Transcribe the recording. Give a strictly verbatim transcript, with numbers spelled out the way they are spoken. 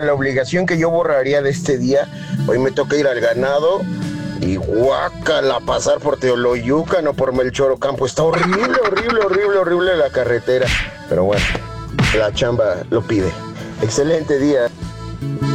La obligación que yo borraría de este día, hoy me toca ir al ganado y guácala, pasar por Teoloyucan o por Melchor Ocampo. Está horrible, horrible, horrible, horrible la carretera. Pero bueno, la chamba lo pide. Excelente día.